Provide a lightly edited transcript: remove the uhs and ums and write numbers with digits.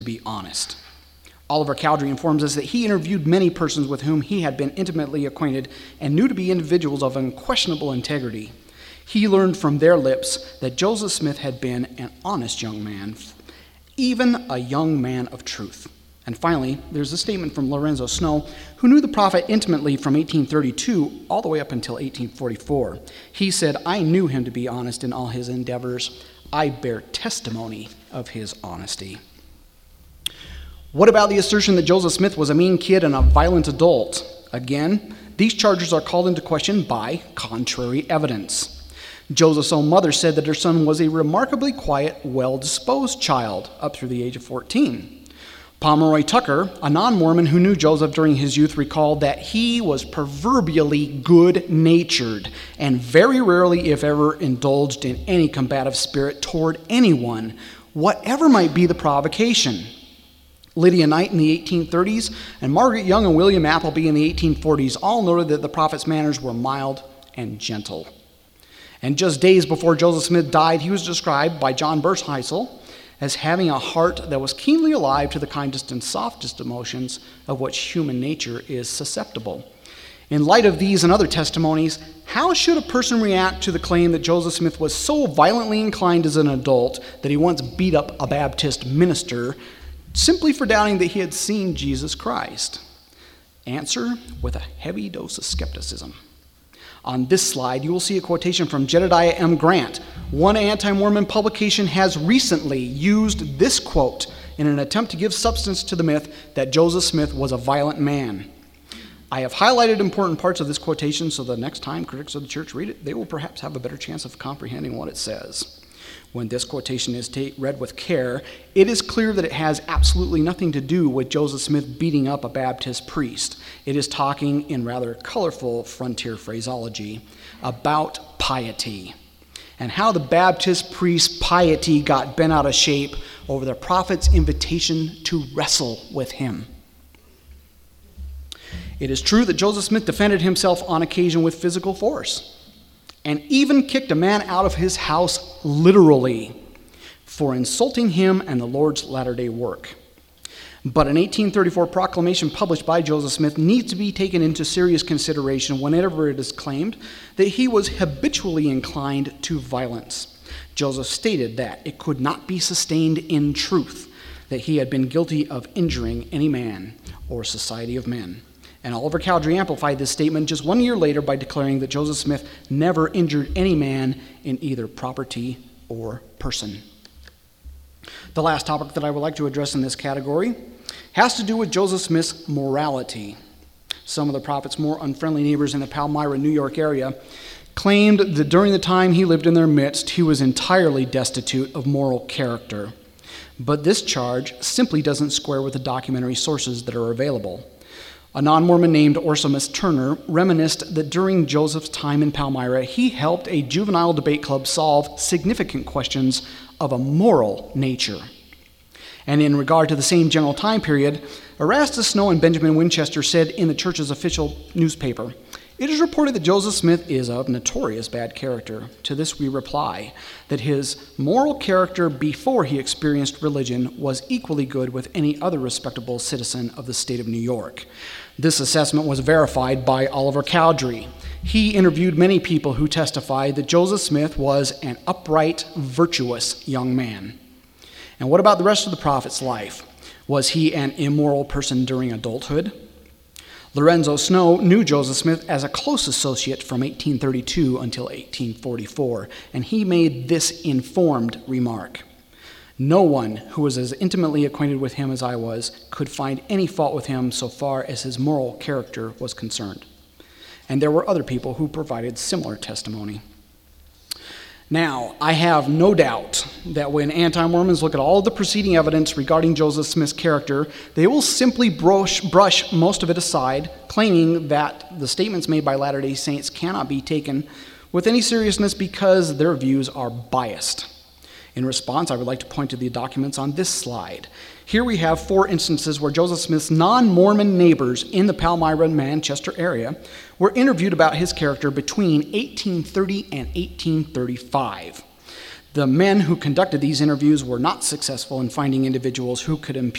be honest. Oliver Cowdery informs us that he interviewed many persons with whom he had been intimately acquainted and knew to be individuals of unquestionable integrity. He learned from their lips that Joseph Smith had been an honest young man, even a young man of truth. And finally, there's a statement from Lorenzo Snow, who knew the prophet intimately from 1832 all the way up until 1844. He said, "I knew him to be honest in all his endeavors. I bear testimony of his honesty." What about the assertion that Joseph Smith was a mean kid and a violent adult? Again, these charges are called into question by contrary evidence. Joseph's own mother said that her son was a remarkably quiet, well-disposed child up through the age of 14. Pomeroy Tucker, a non-Mormon who knew Joseph during his youth, recalled that he was proverbially good-natured and very rarely, if ever, indulged in any combative spirit toward anyone, whatever might be the provocation. Lydia Knight in the 1830s and Margaret Young and William Appleby in the 1840s all noted that the prophet's manners were mild and gentle. And just days before Joseph Smith died, he was described by John Birchheisel as having a heart that was keenly alive to the kindest and softest emotions of which human nature is susceptible. In light of these and other testimonies, how should a person react to the claim that Joseph Smith was so violently inclined as an adult that he once beat up a Baptist minister simply for doubting that he had seen Jesus Christ? Answer: with a heavy dose of skepticism. On this slide, you will see a quotation from Jedediah M. Grant. One anti-Mormon publication has recently used this quote in an attempt to give substance to the myth that Joseph Smith was a violent man. I have highlighted important parts of this quotation so the next time critics of the church read it, they will perhaps have a better chance of comprehending what it says. When this quotation is read with care, it is clear that it has absolutely nothing to do with Joseph Smith beating up a Baptist priest. It is talking, in rather colorful frontier phraseology, about piety and how the Baptist priest's piety got bent out of shape over the prophet's invitation to wrestle with him. It is true that Joseph Smith defended himself on occasion with physical force, and even kicked a man out of his house literally for insulting him and the Lord's latter-day work. But an 1834 proclamation published by Joseph Smith needs to be taken into serious consideration whenever it is claimed that he was habitually inclined to violence. Joseph stated that it could not be sustained in truth that he had been guilty of injuring any man or society of men. And Oliver Cowdery amplified this statement just 1 year later by declaring that Joseph Smith never injured any man in either property or person. The last topic that I would like to address in this category has to do with Joseph Smith's morality. Some of the prophet's more unfriendly neighbors in the Palmyra, New York area claimed that during the time he lived in their midst, he was entirely destitute of moral character. But this charge simply doesn't square with the documentary sources that are available. A non-Mormon named Orsimus Turner reminisced that during Joseph's time in Palmyra, he helped a juvenile debate club solve significant questions of a moral nature. And in regard to the same general time period, Erastus Snow and Benjamin Winchester said in the church's official newspaper, "It is reported that Joseph Smith is of notorious bad character. To this we reply that his moral character before he experienced religion was equally good with any other respectable citizen of the state of New York." This assessment was verified by Oliver Cowdery. He interviewed many people who testified that Joseph Smith was an upright, virtuous young man. And what about the rest of the prophet's life? Was he an immoral person during adulthood? Lorenzo Snow knew Joseph Smith as a close associate from 1832 until 1844, and he made this informed remark: "No one who was as intimately acquainted with him as I was could find any fault with him so far as his moral character was concerned." And there were other people who provided similar testimony. Now, I have no doubt that when anti-Mormons look at all of the preceding evidence regarding Joseph Smith's character, they will simply brush most of it aside, claiming that the statements made by Latter-day Saints cannot be taken with any seriousness because their views are biased. In response, I would like to point to the documents on this slide. Here we have 4 instances where Joseph Smith's non-Mormon neighbors in the Palmyra and Manchester area were interviewed about his character between 1830 and 1835. The men who conducted these interviews were not successful in finding individuals who could